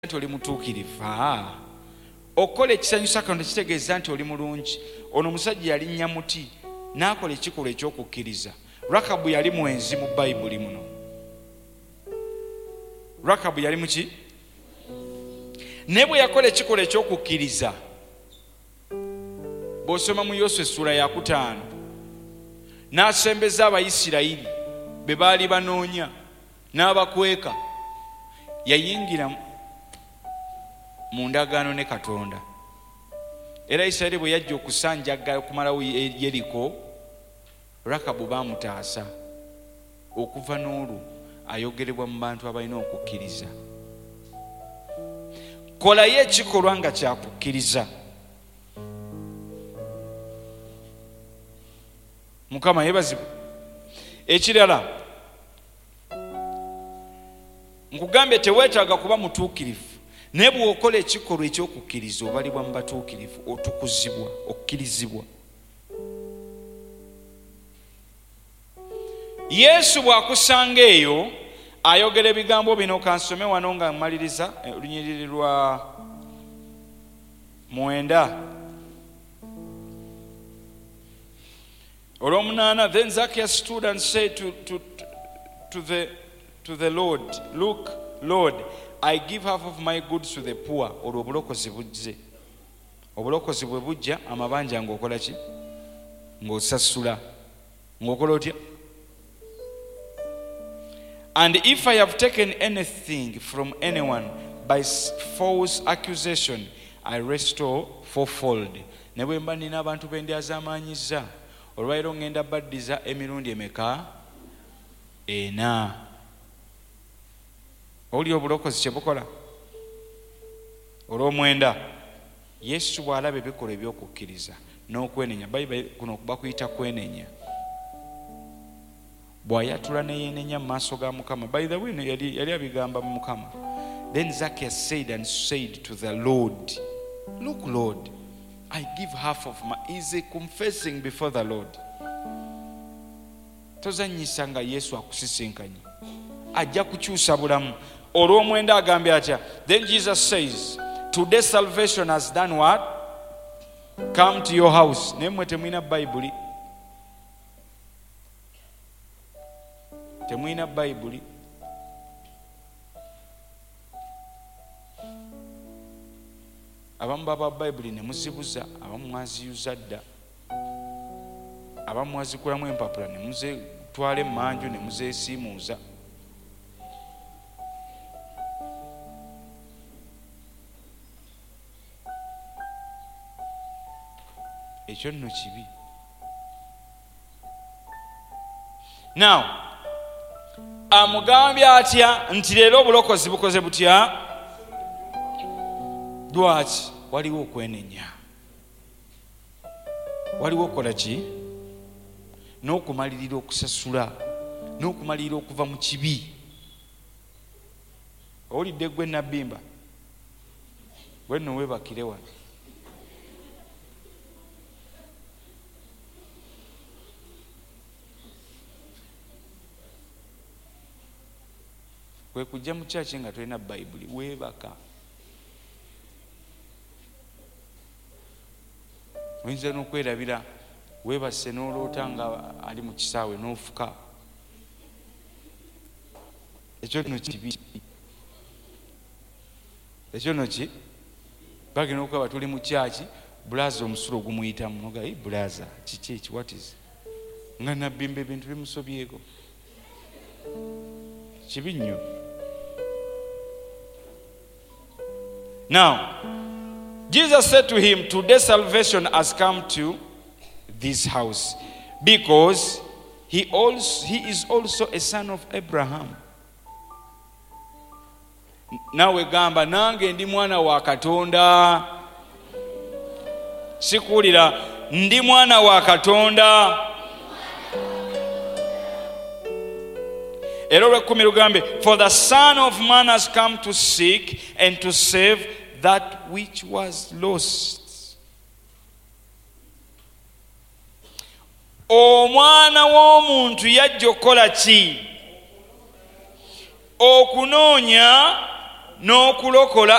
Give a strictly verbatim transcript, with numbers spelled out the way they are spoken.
nti oli mutuukirivu. Okola ekisanyusa Katonda kitegeeza nti oli mulungi. Ono omusajja yali nyamuti n'akola ekikolwa eky'okukkiriza. Rakabu yali mwenzi mu Bayibuli muno. Rakabu yali muki? Ne bwe yakola ekikolwa eky'okukkiriza, bw'osoma mu Yoswa essula ya kutaano, n'asembeza Abayisirayiri be baali banoonya n'abakweka, yayingira mu ndagaano ne Katonda. Era Isirayiri bwe yajja okusanjaga okumalawo Yeriko, Rakabu baamutaasa. Okuva n'olwo ayogerebwa mu bantu abalina okukkiriza. Kolayo ekikolwa nga kyakukkiriza. Mukama yeebazibwe. Ekirala, nkugambye teweetaaga kuba mutuukirivu, naye bw'okola ekikolwa eky'okukkiriza obalibwa mu batuukirivu, otukuzibwa, okkirizibwa. Yesu bw'akusanga eyo ayogera ebigambo bino. Kansome wano nga mmaliriza olunyiriri lwa mwenda olw'omunaana. Then Zacchaeus stood and said to, to, to, the, to the Lord, Look, Lord, I give half of my goods to the poor. Olwo obulokozi bujje. Obulokozi bwe bujja, amabanja ng'okola ki? Ng'osasula. Ng'okola otya? And if I have taken anything from anyone by false accusation, I restore fourfold. Ne bwe mba nina abantu be ndyazaamaanyiza, olwaleero ngenda baddiza emirundi emeka? Ena. Oli obulokozi kye bukola? Olw'omwenda. Yesu bw'alaba ebikolwa eby'okukkiriza n'okwenenya, Bayibuli kuno bakuyita kwenenya. Bw'ayatula ne yeenenya mu maaso ga Mukama. By the way, yali, yali abigamba mu Mukama. Then Zacchaeus said and said to the Lord, Look, Lord, I give half of my... Is he confessing before the Lord? Tozanyisa nga Yesu akusisinkanye. Ajja kukyusa bulamu. Olw'omwenda agambye atya? Then Jesus says, Today salvation has done what? Come to your house. Naye mmwe temwina Bayibuli. Temwina Bayibuli. Abamu baba Bayibuli ne muzibuza, abamu mwaziyuza dda. Abamu mwazikulamu empapula ne muzetwala emmanju ne muzeesiimuuza. Ekyo nno kibi. Now, amugambye atya nti leero obulokozi bukoze butya? Lwaki? Waliwo okwenenya. Waliwo okukola ki? N'okumalirira okusasula, n'okumalirira okuva mu kibi. Owulidde gwe Nabbimba? Gwe nno weebakire wano. Kwe kujja mu kyaki nga tolina Bayibuli, weebaka. Oyinza n'okwerabira weebase n'oloota nga ali mu kisaawe n'ofuka. Ekyo nno kibi. Ekyo nno ki? Bagenda okwaba tuli mu kyaki, bulaaza omusulo ogumuyitamu. Noga, "Hey, bulaaza, kiki eki, what is?" Nga Nabbimba ebintu bimusobyeko. Kibi nnyo. Now, Jesus said to him, Today salvation has come to this house, because he also he is also a son of Abraham. Nawe gamba nange ndi mwana wa Katonda. Sikuulira ndi mwana wa Katonda. Era olw'ekkumi lugambe, For the Son of Man has come to seek and to save that which was lost. Omwana w'omuntu yajja okukola ki? Okunoonya n'okulokola